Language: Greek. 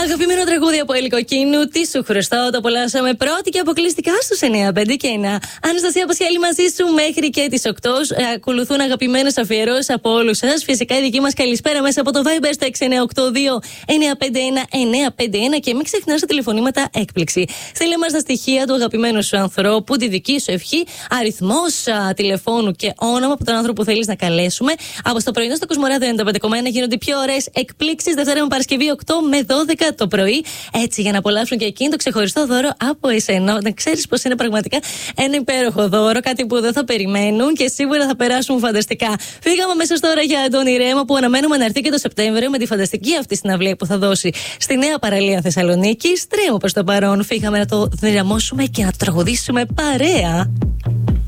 Αγαπημένο τραγούδι από Ελικοκίνου, τι σου χρωστάω, το απολαύσαμε πρώτη και αποκλειστικά στους 9, 5 και 9. Αναστασία Πασχάλη μαζί σου μέχρι και τις 8. Ακολουθούν αγαπημένες αφιερώσεις από όλους σας. Φυσικά η δική μας καλησπέρα μέσα από το Viber στο 6982-951-951 και μην ξεχνάς τα τηλεφωνήματα έκπληξη. Στείλε μας τα στοιχεία του αγαπημένου σου ανθρώπου, τη δική σου ευχή, αριθμός τηλεφώνου και όνομα από τον άνθρωπο που θέλεις να καλέσουμε. Από το πρωινό στο Κοσμοράδιο 95,1 γίνονται πιο ωραίες εκπλήξεις Δευτέρα με Παρασκευή 8 με 12 το πρωί. Έτσι, για να απολαύσουν και εκείνο το ξεχωριστό δώρο από εσένα. Να ξέρεις πως είναι πραγματικά ένα υπέροχο δώρο, κάτι που δεν θα περιμένουν και σίγουρα θα περάσουν φανταστικά. Φύγαμε αμέσως τώρα για Αντώνη Ρέμα που αναμένουμε να έρθει και το Σεπτέμβριο με τη φανταστική αυτή συναυλία που θα δώσει στη νέα παραλία Θεσσαλονίκης. Τρέμω προς το παρόν. Φύγαμε να το δυναμώσουμε και να το τραγουδήσουμε παρέα.